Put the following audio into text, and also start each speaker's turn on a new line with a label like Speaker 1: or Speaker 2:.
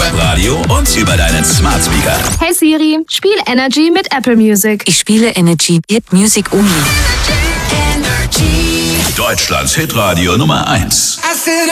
Speaker 1: Webradio und über deinen Smart Speaker.
Speaker 2: Hey Siri, spiel Energy mit Apple Music.
Speaker 3: Ich spiele Energy, Hit Music only.
Speaker 1: Deutschlands Hitradio Nummer 1.